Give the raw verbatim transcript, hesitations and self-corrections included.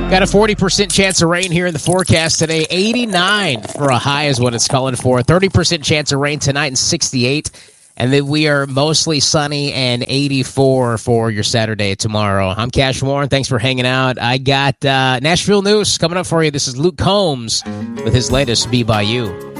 Got a forty percent chance of rain here in the forecast today. eighty-nine for a high is what it's calling for. thirty percent chance of rain tonight and sixty-eight. And then we are mostly sunny and eighty-four for your Saturday tomorrow. I'm Cash Warren. Thanks for hanging out. I got uh, Nashville news coming up for you. This is Luke Combs with his latest Be By You.